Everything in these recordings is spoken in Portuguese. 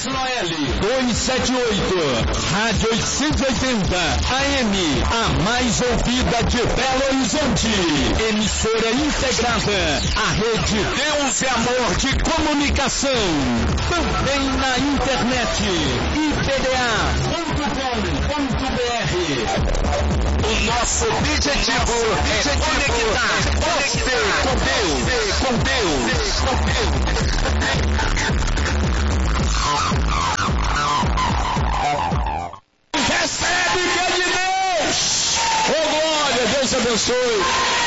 Noeli 278, Rádio 880 AM, a mais ouvida de Belo Horizonte. Emissora integrada à Rede Deus e Amor de Comunicação. Também na internet, ipda.com.br. O nosso objetivo é conectar você com Deus. Recebe que é de Deus. Oh glória, Deus abençoe.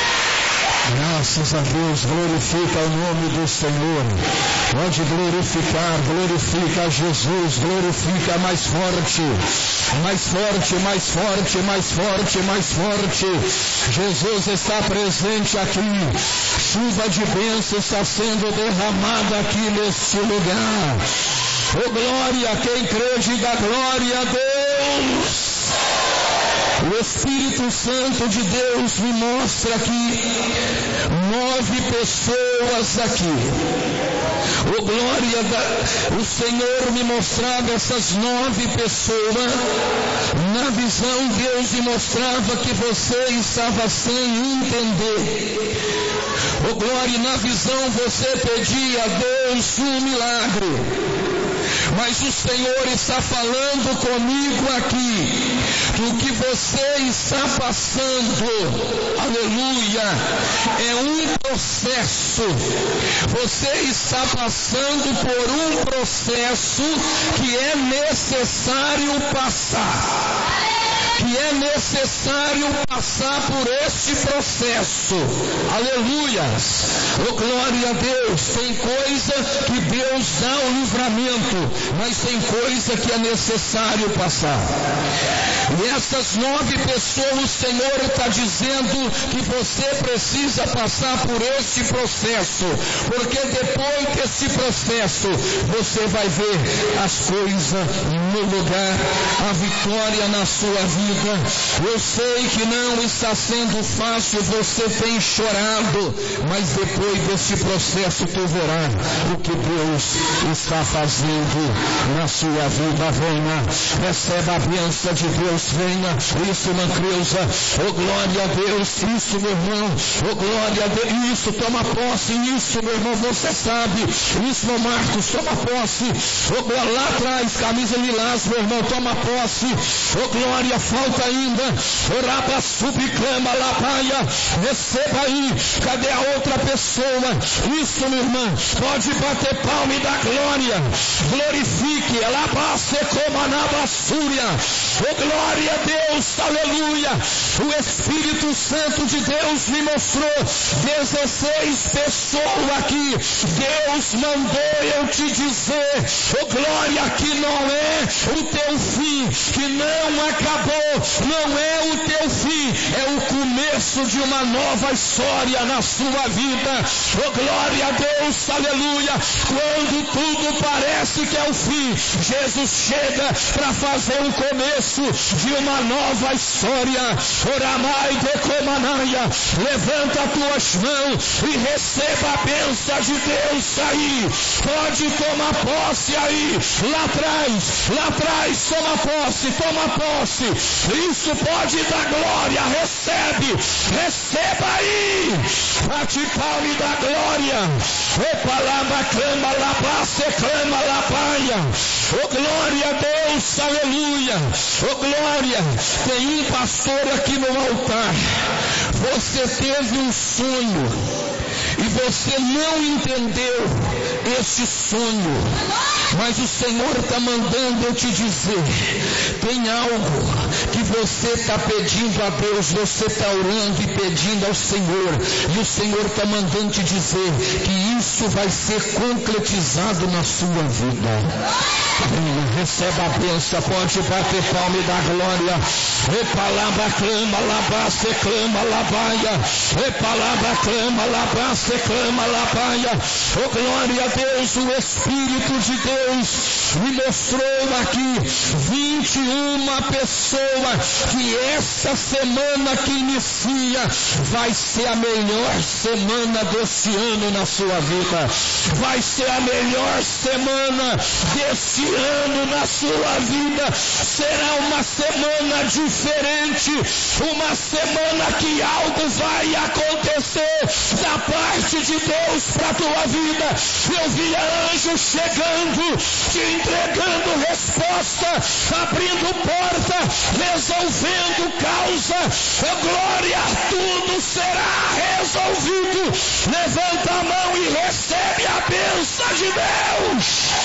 Graças a Deus, glorifica o nome do Senhor. Pode glorificar, glorifica a Jesus, glorifica mais forte, mais forte, mais forte, mais forte, mais forte. Jesus está presente aqui. Chuva de bênção está sendo derramada aqui neste lugar. Oh glória, quem crê diga glória a Deus. O Espírito Santo de Deus me mostra aqui 9 pessoas aqui. Oh glória, o Senhor me mostrava essas 9 pessoas. Na visão Deus me mostrava que você estava sem entender. Oh glória, na visão você pedia a Deus um milagre. Mas o Senhor está falando comigo aqui que o que você está passando, aleluia, é um processo. Você está passando por um processo que é necessário passar. Que é necessário passar por este processo. Aleluia. Oh glória a Deus. Tem coisa que Deus dá o livramento, mas tem coisa que é necessário passar. E essas 9 pessoas, o Senhor está dizendo que você precisa passar por este processo, porque depois desse processo você vai ver as coisas no lugar, a vitória na sua vida. Eu sei que não está sendo fácil, você tem chorado, mas depois desse processo tu verás o que Deus está fazendo na sua vida. Venha, receba a bênção de Deus, venha. Isso, não creusa. Oh glória a Deus, isso, meu irmão. Oh glória a Deus, isso, toma posse. Isso, meu irmão, você sabe. Isso, meu Marcos, toma posse. Oh glória, lá atrás, camisa lilás, meu irmão, toma posse. Oh glória, falta ainda. Oraba, subclama, lapaia. Receba aí. Cadê a outra pessoa? Isso, meu irmão, pode bater palma e dar glória. Glorifique. Ela secoma na basúria. Oh glória a Deus, aleluia. O Espírito Santo de Deus me mostrou 16 pessoas aqui. Deus mandou eu te dizer, oh glória, que não é o teu fim, que não acabou, não é o teu fim, é o começo de uma nova história na sua vida. Oh glória a Deus, aleluia. Quando tudo parece que é o fim, Jesus chega para fazer um começo de uma nova história. Oramai decomanaia. Levanta as tuas mãos e receba a bênção de Deus aí. Pode tomar posse aí. Lá atrás, toma posse. Isso pode dar glória. Receba aí. Bate palma e dá glória. Opa, lama, clama, labace, clama, labaia. Oh glória a Deus, aleluia. Oh glória, tem um pastor aqui no altar. Você teve um sonho e você não entendeu esse sonho, mas o Senhor está mandando eu te dizer, tem algo que você está pedindo a Deus, você está orando e pedindo ao Senhor, e o Senhor está mandando te dizer que isso vai ser concretizado na sua vida. Receba a bênção, pode bater palma e dar glória. Epalaba, clama, labaste, clama, labaia. Epalaba, clama, labaste, clama, labaia. Oh glória a Deus, o Espírito de Deus me mostrou aqui 21 pessoas que essa semana que inicia vai ser a melhor semana desse ano na sua vida. Vai ser a melhor semana desse ano na sua vida. Será uma semana diferente, uma semana que algo vai acontecer da parte de Deus para a tua vida. Eu via anjos chegando, te entregando resposta, abrindo porta, resolvendo causa. Oh, glória, tudo será resolvido. Levanta a mão e recebe a bênção de Deus.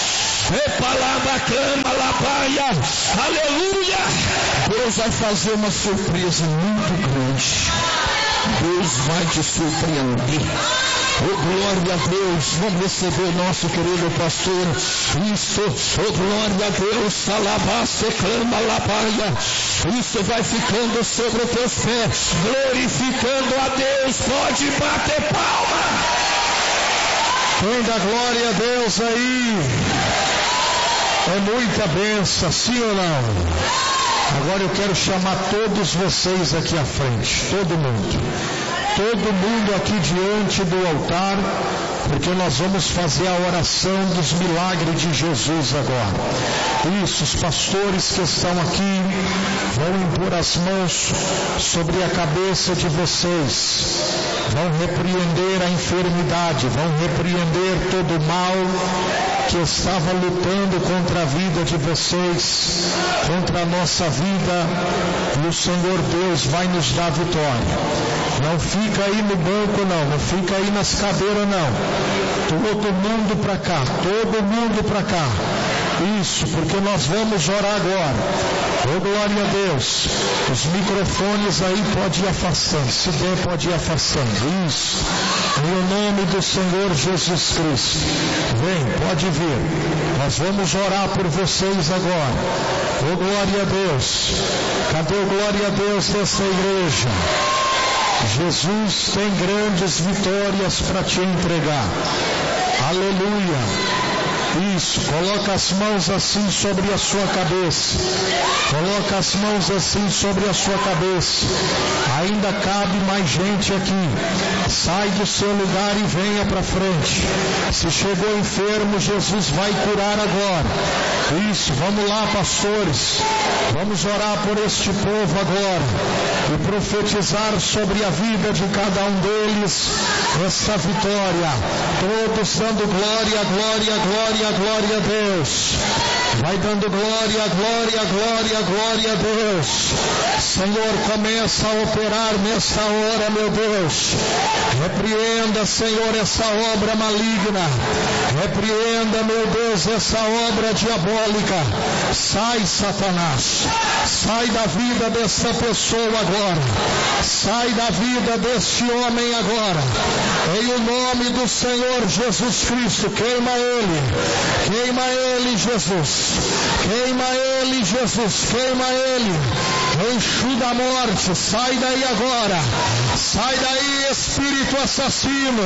Aleluia. Deus vai fazer uma surpresa muito grande. Deus vai te surpreender. Oh, glória a Deus. Vamos receber o nosso querido pastor. Isso, oh, glória a Deus. Alabaça, clama, alabaia. Isso vai ficando sobre os teus pés, glorificando a Deus. Pode bater palma. Quem dá glória a Deus aí? É muita bênção, sim ou não? Agora eu quero chamar todos vocês aqui à frente, todo mundo aqui diante do altar, porque nós vamos fazer a oração dos milagres de Jesus agora. Isso, os pastores que estão aqui vão impor as mãos sobre a cabeça de vocês, vão repreender a enfermidade, vão repreender todo o mal que estava lutando contra a vida de vocês, contra a nossa vida, e o Senhor Deus vai nos dar vitória. Não fica aí no banco não fica aí nas cadeiras não. Todo mundo para cá, Isso, porque nós vamos orar agora. Oh, glória a Deus. Os microfones aí pode ir afastando, se der pode ir afastando. Isso, em nome do Senhor Jesus Cristo. Vem, pode vir. Nós vamos orar por vocês agora. Oh, glória a Deus. Cadê o glória a Deus dessa igreja? Jesus tem grandes vitórias para te entregar. Aleluia. Isso, coloca as mãos assim sobre a sua cabeça. Coloca as mãos assim sobre a sua cabeça. Ainda cabe mais gente aqui. Sai do seu lugar e venha para frente. Se chegou enfermo, Jesus vai curar agora. Isso, vamos lá, pastores. Vamos orar por este povo agora e profetizar sobre a vida de cada um deles essa vitória. Todos dando glória, glória, glória, glória a Deus. Vai dando glória, glória, glória, glória a Deus. Senhor, começa a operar nessa hora, meu Deus. Repreenda, Senhor, essa obra maligna. Repreenda, meu Deus, essa obra diabólica. Sai, Satanás. Sai da vida dessa pessoa agora. Sai da vida deste homem agora. Em o nome do Senhor Jesus Cristo, queima ele. Queima ele, Jesus. Queima ele, Jesus. Queima ele. Enxuga da morte, sai daí agora. Sai daí, espírito assassino.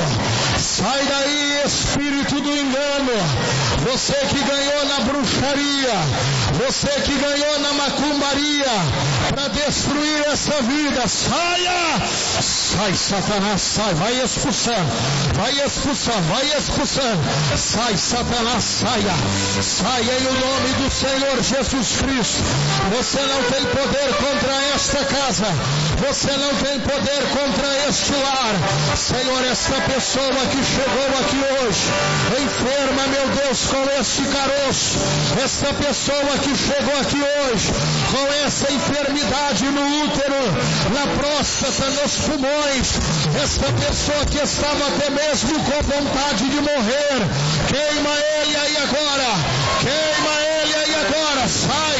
Sai daí, espírito do engano. Você que ganhou na bruxaria, você que ganhou na macumbaria, para destruir essa vida, saia! Sai, Satanás, sai, vai expulsando, vai expulsando, vai expulsando. Sai, Satanás, saia. Saia em o nome do Senhor Jesus Cristo. Você não tem poder contra esta casa. Você não tem poder contra este lar. Senhor, esta pessoa que chegou aqui hoje, enferma, meu Deus, com este caroço. Esta pessoa que chegou aqui hoje, com essa enfermidade no útero, na próstata, nos pulmões. Esta pessoa que estava até mesmo com vontade de morrer. Queima ele aí agora. Queima ele aí agora.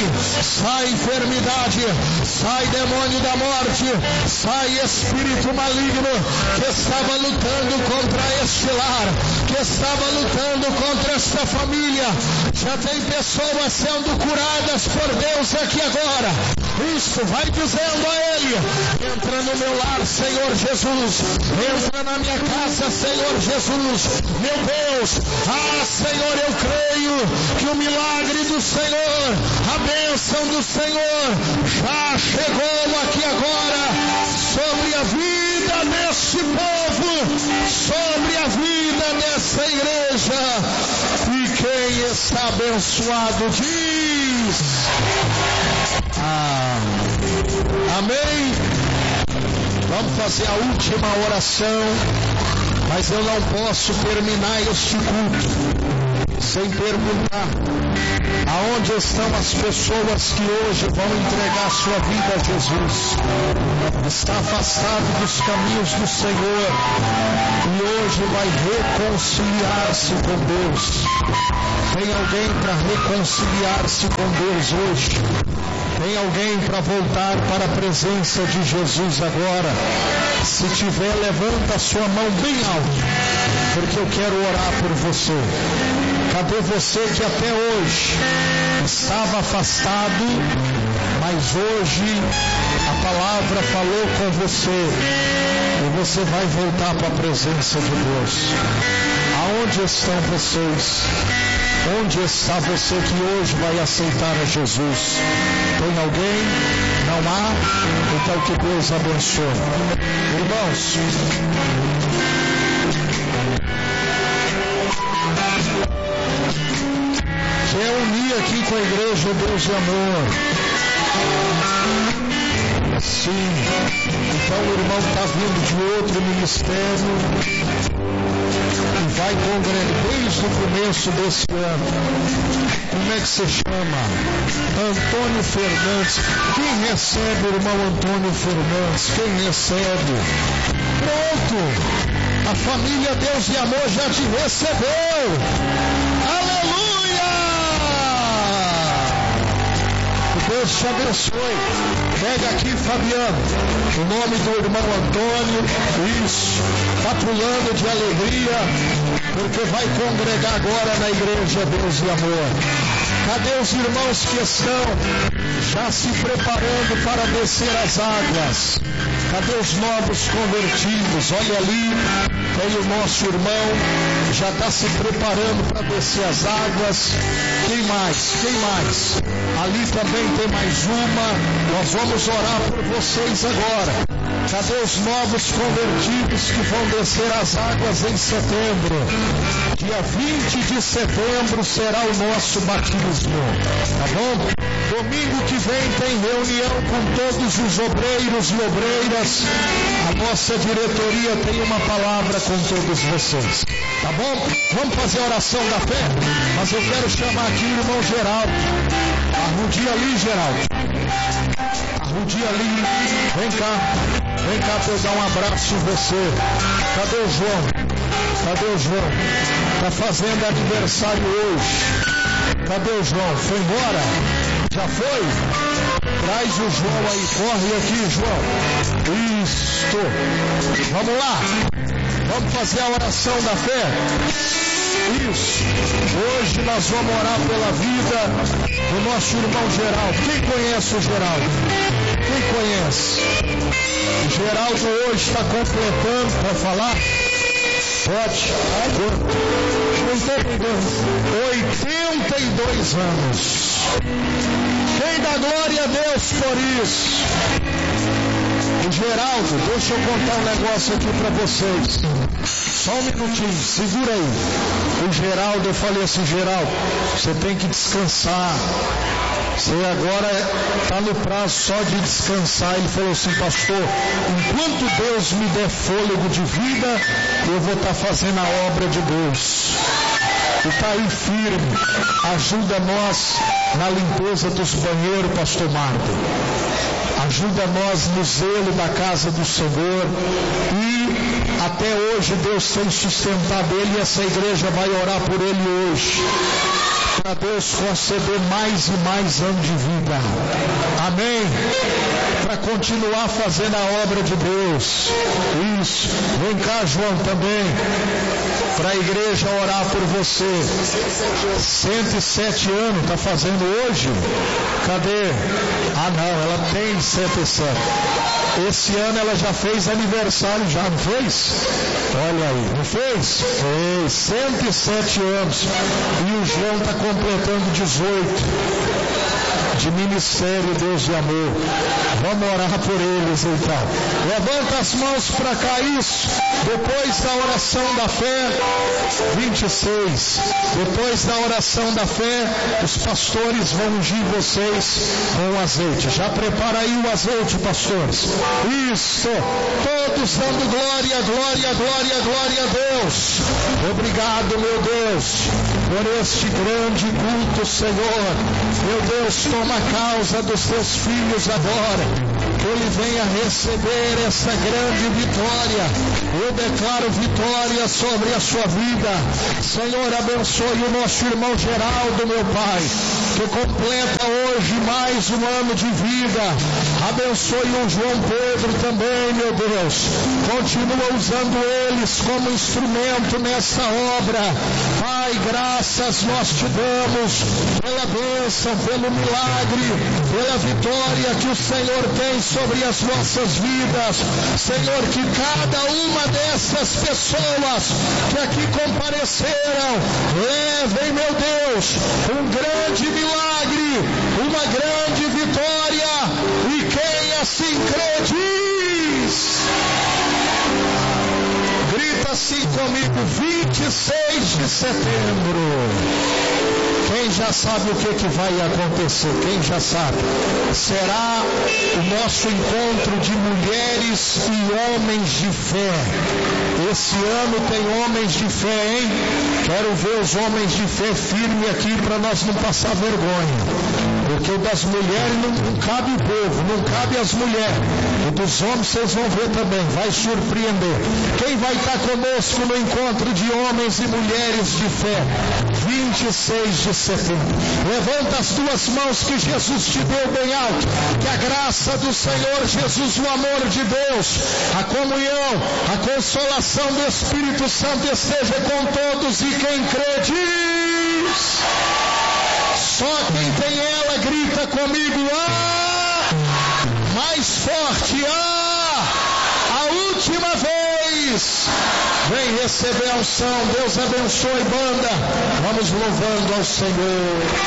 Sai enfermidade. Sai demônio da morte. Sai espírito maligno que estava lutando contra este lar, que estava lutando contra esta família. Já tem pessoas sendo curadas por Deus aqui agora. Isso, vai dizendo a ele: entra no meu lar, Senhor Jesus. Entra na minha casa, Senhor Jesus. Meu Deus, Senhor, eu creio que o milagre do Senhor, a bênção do Senhor já chegou aqui agora sobre a vida deste povo, sobre a vida dessa igreja. E quem está abençoado diz amém. Vamos fazer a última oração, mas eu não posso terminar este culto sem perguntar aonde estão as pessoas que hoje vão entregar sua vida a Jesus. Está afastado dos caminhos do Senhor e hoje vai reconciliar-se com Deus. Tem alguém para reconciliar-se com Deus hoje? Tem alguém para voltar para a presença de Jesus agora? Se tiver, levanta a sua mão bem alto, porque eu quero orar por você. Cadê você que até hoje estava afastado, mas hoje a palavra falou com você e você vai voltar para a presença de Deus? Aonde estão vocês? Onde está você que hoje vai aceitar a Jesus? Tem alguém? Não há? Então que Deus abençoe. Irmãos, quer unir aqui com a igreja Deus de Amor? Sim. Então o irmão está vindo de outro ministério e vai congregar desde o começo desse ano. Como é que se chama? Antônio Fernandes. Quem recebe o irmão Antônio Fernandes? Quem recebe? Pronto! A família Deus de Amor já te recebeu! Aleluia! Deus te abençoe. Pega aqui, Fabiano, o nome do irmão Antônio. Isso, está pulando de alegria, porque vai congregar agora na igreja Deus de Amor. Cadê os irmãos que estão já se preparando para descer as águas? Cadê os novos convertidos? Olha ali, tem o nosso irmão, já está se preparando para descer as águas. Quem mais? Quem mais? Ali também tem mais uma. Nós vamos orar por vocês agora. Cadê os novos convertidos que vão descer as águas em setembro? Dia 20 de setembro será o nosso batismo, tá bom? Domingo que vem tem reunião com todos os obreiros e obreiras. A nossa diretoria tem uma palavra com todos vocês, tá bom? Vamos fazer a oração da fé, mas eu quero chamar aqui o irmão Geraldo. Arrudia ali, Geraldo. Arrudia ali. Vem cá para eu dar um abraço em você. Cadê o João? Cadê o João? Está fazendo aniversário hoje. Cadê o João? Foi embora? Já foi? Traz o João aí, corre aqui, João. Isto. Vamos lá. Vamos fazer a oração da fé. Isso. Hoje nós vamos orar pela vida do nosso irmão Geraldo. Quem conhece o Geraldo? Quem conhece? O Geraldo hoje está completando, pode falar? Pode. 82 anos. Quem dá glória a Deus por isso? O Geraldo, deixa eu contar um negócio aqui para vocês. Só um minutinho, segura aí. O Geraldo, eu falei assim, Geraldo, você tem que descansar. Você agora está no prazo só de descansar. Ele falou assim, pastor, enquanto Deus me der fôlego de vida, eu vou estar fazendo a obra de Deus. E está aí firme. Ajuda nós na limpeza dos banheiros, pastor Marco. Ajuda nós no zelo da casa do Senhor. E até hoje Deus tem sustentado ele e essa igreja vai orar por ele hoje. Para Deus conceder mais e mais anos de vida. Amém? Para continuar fazendo a obra de Deus. Isso. Vem cá, João, também. Para a igreja orar por você. 107 anos, está fazendo hoje? Cadê? Ah não, ela tem 107. Esse ano ela já fez aniversário, já não fez? Olha aí, não fez? Fez, 107 anos. E o João está completando 18 de ministério, Deus de amor. Vamos orar por eles então. Levanta as mãos para cá, isso. Depois da oração da fé, 26. Depois da oração da fé, os pastores vão ungir vocês com o azeite. Já prepara aí o azeite, pastores. Isso. Todos dando glória, glória, glória, glória a Deus. Obrigado, meu Deus, por este grande culto, Senhor. Meu Deus, toma a causa dos teus filhos agora, que ele venha receber essa grande vitória. Eu declaro vitória sobre a sua vida. Senhor, abençoe o nosso irmão Geraldo, meu Pai, que completa hoje mais um ano de vida. Abençoe o João Pedro também, meu Deus. Continua usando eles como instrumento nessa obra. Pai, graças nós te damos pela bênção, pelo milagre, pela vitória que o Senhor tem sobre as nossas vidas. Senhor, que cada uma dessas pessoas que aqui compareceram levem, meu Deus, um grande milagre, uma grande vitória. E quem assim crê diz: grita assim comigo, 26 de setembro. Quem já sabe o que vai acontecer? Quem já sabe? Será o nosso encontro de mulheres e homens de fé. Esse ano tem homens de fé, hein? Quero ver os homens de fé firme aqui para nós não passar vergonha. Porque o das mulheres não cabe o povo, não cabe as mulheres. O dos homens vocês vão ver também, vai surpreender. Quem vai estar conosco no encontro de homens e mulheres de fé? 26 de setembro. Levanta as tuas mãos que Jesus te deu bem alto. Que a graça do Senhor Jesus, o amor de Deus, a comunhão, a consolação do Espírito Santo esteja com todos. E quem crê diz: só quem tem ela grita comigo, ah! Mais forte, ah! A última vez. Vem receber a unção. Deus abençoe, banda. Vamos louvando ao Senhor.